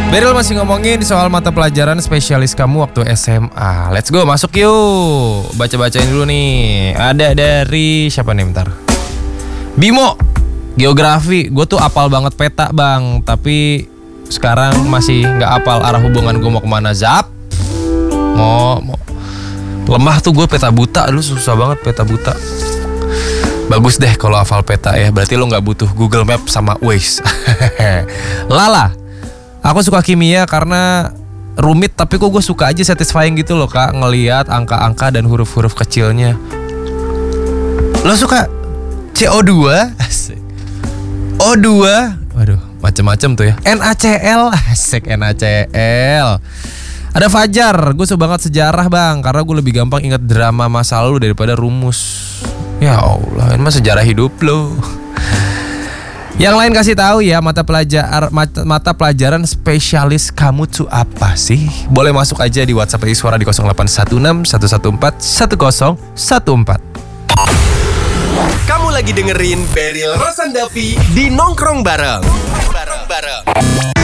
Beryl masih ngomongin soal mata pelajaran spesialis kamu waktu SMA. Let's go, masuk yuk. Baca-bacain dulu nih. Ada dari siapa nih bentar? Bimo, geografi. Gue tuh apal banget peta bang, tapi sekarang masih nggak apal arah hubungan gue mau kemana. Zap. Mau lemah tuh gue peta buta. Dulu susah banget peta buta. Bagus deh kalau hafal peta ya. Berarti lo nggak butuh Google Map sama Waze. Lala, aku suka kimia karena rumit, tapi kok gue suka aja satisfying gitu loh kak, ngelihat angka-angka dan huruf-huruf kecilnya. Lo suka CO2? Asik. O2? Waduh, macem-macem tuh ya. NaCl? Asik, NaCl. Ada Fajar, gue suka banget sejarah bang, karena gue lebih gampang ingat drama masa lalu daripada rumus. Ya Allah, ini mah sejarah hidup lo. Yang lain kasih tahu ya, mata pelajaran spesialis kamu tuh apa sih? Boleh masuk aja di WhatsApp Suara di 0816 114 1014. Kamu lagi dengerin Beryl Rosandavi di Nongkrong Bareng.